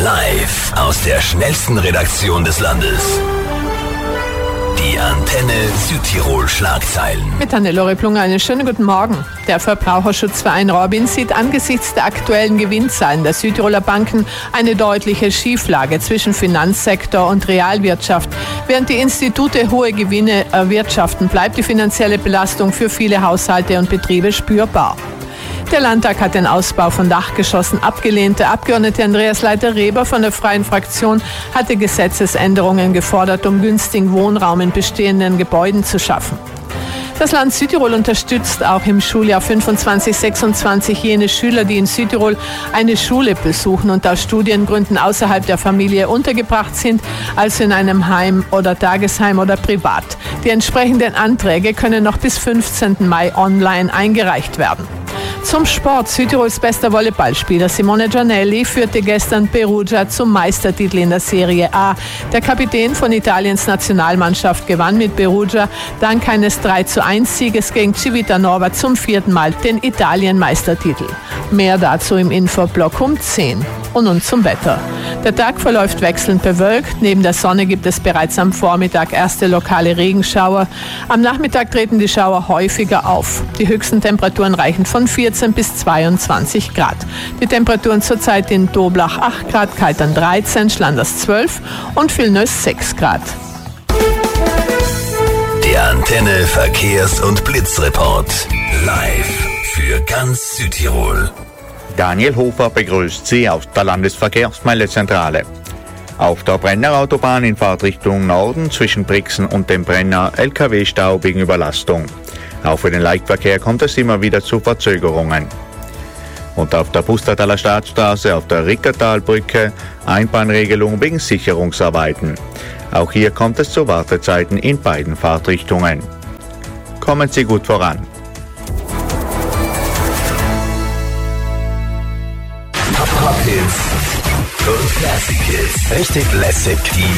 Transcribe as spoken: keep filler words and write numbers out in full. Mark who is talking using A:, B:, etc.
A: Live aus der schnellsten Redaktion des Landes. Die Antenne Südtirol Schlagzeilen.
B: Mit Hannelore Plunger einen schönen guten Morgen. Der Verbraucherschutzverein Robin sieht angesichts der aktuellen Gewinnzahlen der Südtiroler Banken eine deutliche Schieflage zwischen Finanzsektor und Realwirtschaft. Während die Institute hohe Gewinne erwirtschaften, bleibt die finanzielle Belastung für viele Haushalte und Betriebe spürbar. Der Landtag hat den Ausbau von Dachgeschossen abgelehnt. Der Abgeordnete Andreas Leiter-Reber von der Freien Fraktion hatte Gesetzesänderungen gefordert, um günstigen Wohnraum in bestehenden Gebäuden zu schaffen. Das Land Südtirol unterstützt auch im Schuljahr fünfundzwanzig sechsundzwanzig jene Schüler, die in Südtirol eine Schule besuchen und aus Studiengründen außerhalb der Familie untergebracht sind, also in einem Heim oder Tagesheim oder privat. Die entsprechenden Anträge können noch bis fünfzehnten Mai online eingereicht werden. Zum Sport. Südtirols bester Volleyballspieler Simone Giannelli führte gestern Perugia zum Meistertitel in der Serie A. Der Kapitän von Italiens Nationalmannschaft gewann mit Perugia dank eines drei zu eins Sieges gegen Civitanova zum vierten Mal den Italien-Meistertitel. Mehr dazu im Infoblock um zehn. Und nun zum Wetter. Der Tag verläuft wechselnd bewölkt. Neben der Sonne gibt es bereits am Vormittag erste lokale Regenschauer. Am Nachmittag treten die Schauer häufiger auf. Die höchsten Temperaturen reichen von vierzehn bis zweiundzwanzig Grad. Die Temperaturen zurzeit in Doblach acht Grad, Kaltern dreizehn, Schlanders zwölf und Villeneuve sechs Grad.
A: Der Antenne Verkehrs- und Blitzreport. Live für ganz Südtirol.
C: Daniel Hofer begrüßt Sie aus der Landesverkehrsmeldezentrale. Auf der Brenner Autobahn in Fahrtrichtung Norden zwischen Brixen und dem Brenner L K W-Stau wegen Überlastung. Auch für den Leichtverkehr kommt es immer wieder zu Verzögerungen. Und auf der Pustertaler Staatsstraße auf der Rickertalbrücke Einbahnregelung wegen Sicherungsarbeiten. Auch hier kommt es zu Wartezeiten in beiden Fahrtrichtungen. Kommen Sie gut voran.
A: Pop-Hits und Classic Hits. Richtig lässig. Die